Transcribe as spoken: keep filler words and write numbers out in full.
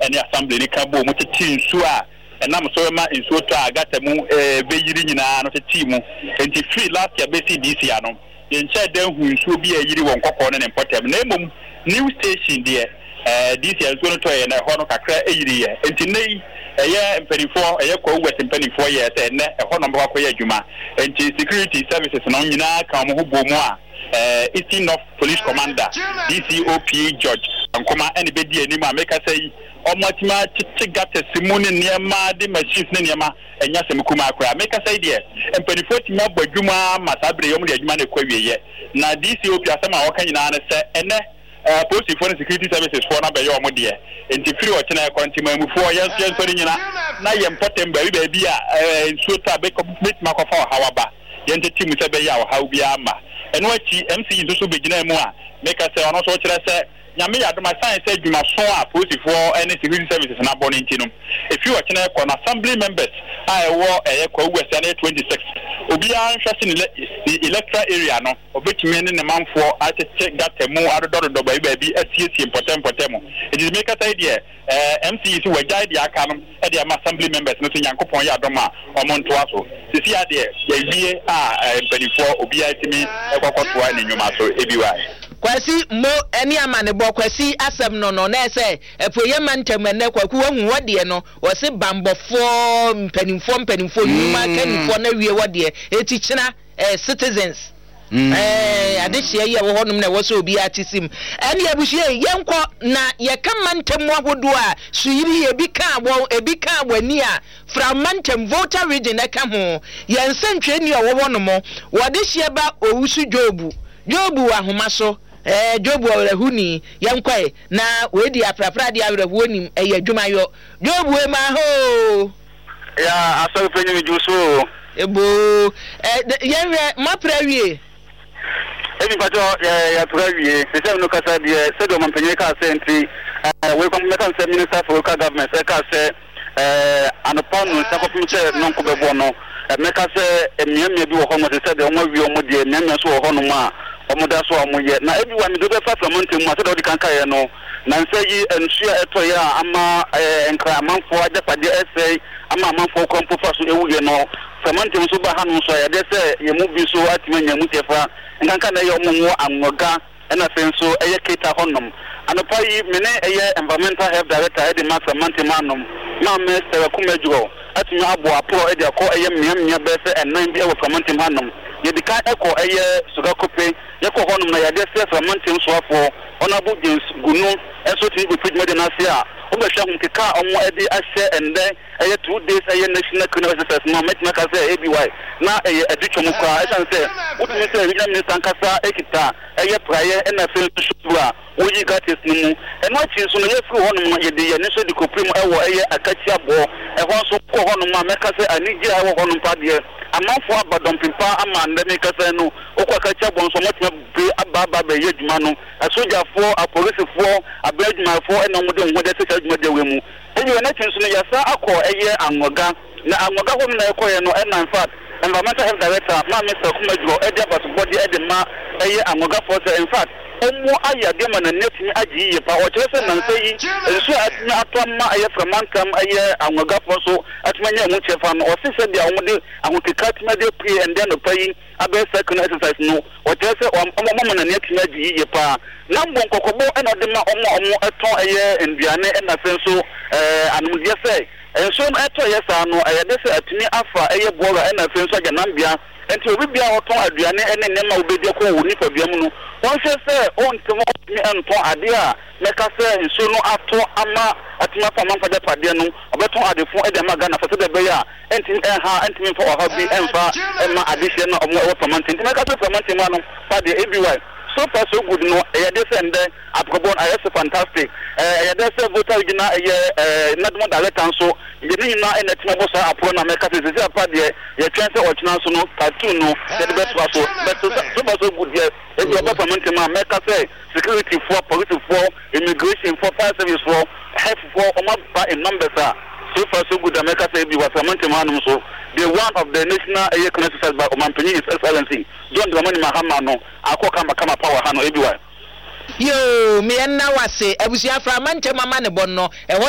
any assembly ni kabo mo team so a enam so ma nsuo to agata mu eh beyiri nyina no team enti free last year be C D C ano ye nche dan hu nsuo bi ayiri won kokko ne importem na emom new station there eh this year so no to ye na ho no kakra ayiri ye enti nei eye mpenifo eye ko wet mpenifo ye se ne ho no ba ko ye adwuma enti security services no nyina ka mo ho bomu a eh Eastern North Police Commander D C O P George Ankoma ene be di anim America say omotima chigata simuni niema de machines ne niema enya semkuma akra America say de mpenifo ti mo badwuma masabre yom de adwuma ne kwa wieye na D C O P asema wo kan nyina ne se ene Uh, police for security services for na be yo mo de enti free o chena kwantima mu for yan yan so nyina na ye mpatem ba bi a nsuo ta be complete makofa hawaba yente team se be ya hawo bia ma eno achi M C nso so be gina mu a make say ono so kire se nyame ya doma science adwuma so a police for any security services na boni ntino if you watch na kon assembly members I wo eye kwa west na twenty-six obi an hwase ni electoral area no obetumi ne ne manfo atete gatemu adododo ba ba bi asiesie important important it is make say there M C si wajai dia aka no e dia assembly members no so nyankopon ya doma omonto aso sisi ade ya wie a benifo obi atimi ekokotoa ne nyuma so ebiwa kwasi mo eni amane bo kwasi asem no no na ese efoye mantem ne kwaku wahu wode no wo se bambofo mpanimfo mpanimfo nyuma kanifo na wie wode eti kina eh, citizens Mm. Eh adehye ye wo honum na wo so obi atisim ene abuhye yenko na ye ka mantem ahodo a suyiri ye bi ka wo e bi ka wani a from mantem voter region na ka ho ye nsentwe ni wo honum wo dehye ba owusu jobu jobu ahoma so eh jobu awrahuni yenkwae na we di aprapra di awrahuonim eh adwumayo jobu e ma ho ya aso penyu juso ebo eh yenwe maprawie ebi pato ya prawie se se no kasa de se do mampenye ka senti we kom meka se minister for local government se ka se eh anopanu sakopum se non ko bebo no meka se emiamia bi wo ho mo se de omo wi omo de emiamia so wo ho no ma omo da so omo ye na ebi wa mi do be fa from ntem ma se do di kan ka ye no na nse yi ensua eto ya ama enkra amanfo ajapade ese ama amanfo kompo fa so ewu ye no Samantim so ba hanu so ya de se ye mu bi so atime nyamu tefa nkanka na ye omo anwoga na senso eye keta honnom anopa yi mene eye environmental health director e de Samantim anom na Mister Kumejuro atime abo apro e de akọ eye miamia be se enan bi e wo Samantim anom ye de ka ekọ eye suga kope ye ko honnom na ya de se Samantim so afọ honorable James Gunu eso ti be pidme de na se a obehwa nkeka omo e de ahye ende eye two days eye national criminal justice no met maka say A B Y na eye aditwomu kwa e san say utumi say regional minister nkasa ekita eye praye na fe shura oyi gates nimu eno chi so no ye firi honum no ye de ye ne so de koprim ewo eye akachi abo e ho so ko honum ma meka say anije ewo honum pa de amanfo abadom pimpa ama ndeme kasa no okwa akachi abo nso motima be ababa be ye dwuma no asojafo apolisifo abadwumafo ena mo de ho de se dwuma de we mu enyi na chinso no yasa akọ eye anwoga na anwoga ho na ekoye no ena in fact environmental health director ma Mister Kumejuro e de about body e de ma eye anwoga for in fact omo aya de ma na netini agi ye pa o chese na nseyi nso atimi atoma eye from mankam eye anwoga for so atmanya mu chefa no o se se de omo de ahokeka atma de pre and then pay abe second exercise no o chese omo na netini agi ye pa na mbon kokobo e na de ma omo omo eton eye nduane e na senso eh anumde se enso no eto yesa no eye de se atimi afa eye boga e na senso aganambia enti obi bia oton aduane ene nema obedi ko wo nipa bia mu no won se se on temo mi enton ade a meka se nso no ato ama atima fa manfa de pade no obeton adefo e de maga na fa se de be ya enti en ha enti mi fa o ha bi enfa ema adehye na omo wo pamanti enti meka se pamanti ma no fa de A B Y so far so good no e dey send aprobon ayes fantastic eh e dey say voter gina eh nadmo director so ye ni na e netima bosa apro na meka se se apa de ye twen se ochina so no cartoon no dey best so but so far so good ye e dey permanent ma meka say security for police for immigration for fire service for health for oma ba in numbers are so far so good America say be was permanent man so the one of the national air exercise by Omanpenyi is excellency John Dramani Mahama no akoka makama power hano everywhere yo me na wase abusia fra mantem mama ne bonno